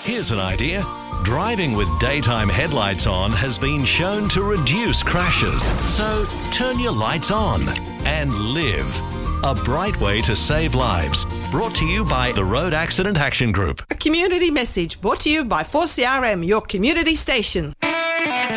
Here's an idea. Driving with daytime headlights on has been shown to reduce crashes. So turn your lights on and live. A bright way to save lives. Brought to you by the Road Accident Action Group. A community message brought to you by 4CRM, your community station.